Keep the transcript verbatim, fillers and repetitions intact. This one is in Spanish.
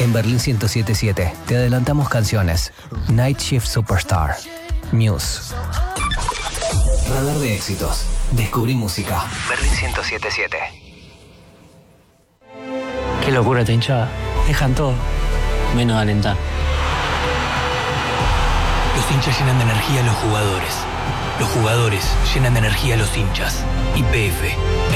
En Berlín ciento siete punto siete te adelantamos canciones. Night Shift Superstar. Muse. Radar de éxitos. Descubrí música. Berlín ciento siete punto siete. Qué locura esta hinchada. Dejan todo, menos alentar. Los hinchas llenan de energía a los jugadores. Los jugadores llenan de energía a los hinchas. Y P F